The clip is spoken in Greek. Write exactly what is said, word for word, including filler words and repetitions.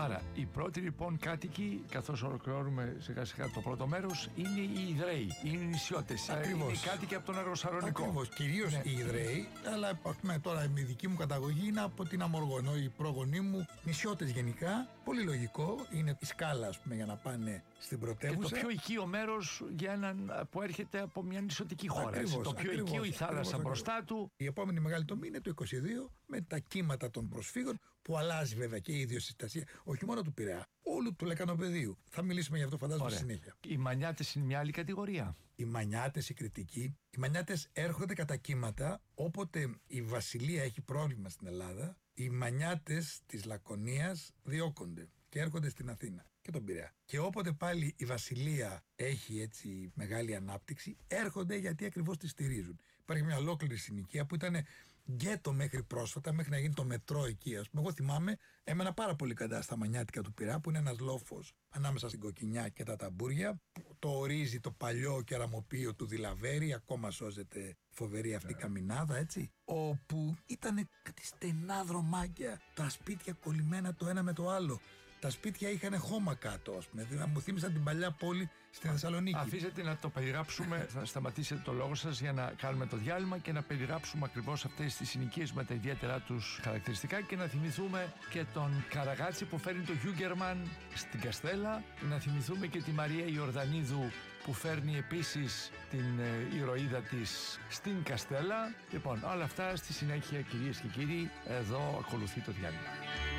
Άρα, οι πρώτοι λοιπόν κάτοικοι, καθώς ολοκληρώνουμε σιγά σιγά το πρώτο μέρος, είναι οι Ιδραίοι, είναι οι νησιώτες. Ακριβώς. Είναι οι κάτοικοι από τον Αργοσαρονικό. Ακριβώς, κυρίως Ναι. οι Ιδραίοι, αλλά πούμε, τώρα η δική μου καταγωγή είναι από την Αμοργό. Ενώ οι πρόγονοί μου νησιώτες γενικά, πολύ λογικό, είναι η σκάλα, ας πούμε, για να πάνε στην Και πρωτεύουσα. το πιο οικείο μέρος για έναν που έρχεται από μια νησιωτική χώρα. Ακριβώς, έτσι. Το πιο ακριβώς, οικείο, η θάλασσα ακριβώς, μπροστά του. Η επόμενη μεγάλη τομή είναι το είκοσι δύο με τα κύματα των προσφύγων που αλλάζει βέβαια και η ιδιοσυστασία, όχι μόνο του Πειραιά, όλου του Λεκανοπεδίου. Θα μιλήσουμε για αυτό φαντάζομαι στη συνέχεια. Οι Μανιάτες είναι μια άλλη κατηγορία. Οι Μανιάτες, οι Κρητικοί, οι Μανιάτες έρχονται κατά κύματα όποτε η Βασιλεία έχει πρόβλημα στην Ελλάδα. Οι Μανιάτες της Λακωνίας διώκονται και έρχονται στην Αθήνα και τον Πειραιά. Και όποτε πάλι η Βασιλεία έχει έτσι μεγάλη ανάπτυξη, έρχονται γιατί ακριβώς τη στηρίζουν. Υπάρχει μια ολόκληρη συνοικία που ήταν γκέτο μέχρι πρόσφατα, μέχρι να γίνει το μετρό εκεί. Ας πούμε, εγώ θυμάμαι, έμενα πάρα πολύ κοντά στα Μανιάτικα του Πειραιά, που είναι ένας λόφος ανάμεσα στην Κοκκινιά και τα Ταμπούρια. Το ορίζει το παλιό κεραμοποιείο του Δηλαβέρη, ακόμα σώζεται φοβερή αυτή η καμινάδα, έτσι. Όπου ήταν κάτι στενά δρομάκια, τα σπίτια κολλημένα το ένα με το άλλο. Τα σπίτια είχαν χώμα κάτω, ας πούμε. Δηλαδή, μου θύμισαν την παλιά πόλη στη Θεσσαλονίκη. Αφήσετε να το περιγράψουμε, θα σταματήσετε το λόγο σας για να κάνουμε το διάλειμμα και να περιγράψουμε ακριβώς αυτές τις συνοικίες με τα ιδιαίτερα τους χαρακτηριστικά και να θυμηθούμε και τον Καραγάτσι που φέρνει το Γιούγκερμαν στην Καστέλα, να θυμηθούμε και τη Μαρία Ιορδανίδου που φέρνει επίσης την ε, ηρωίδα της στην Καστέλα. Λοιπόν, όλα αυτά στη συνέχεια, κυρίες και κύριοι, εδώ ακολουθεί το διάλειμμα.